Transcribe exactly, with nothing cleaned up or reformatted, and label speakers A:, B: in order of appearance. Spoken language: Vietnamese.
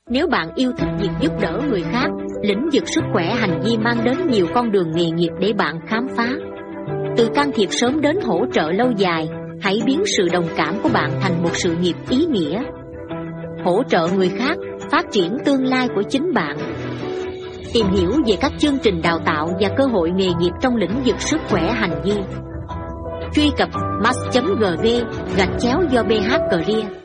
A: Nếu bạn yêu thích việc giúp đỡ người khác, lĩnh vực sức khỏe hành vi mang đến nhiều con đường nghề nghiệp để bạn khám phá. Từ can thiệp sớm đến hỗ trợ lâu dài, hãy biến sự đồng cảm của bạn thành một sự nghiệp ý nghĩa. Hỗ trợ người khác, phát triển tương lai của chính bạn. Tìm hiểu về các chương trình đào tạo và cơ hội nghề nghiệp trong lĩnh vực sức khỏe hành vi. Truy cập mass chấm gv gạch chéo do bh career.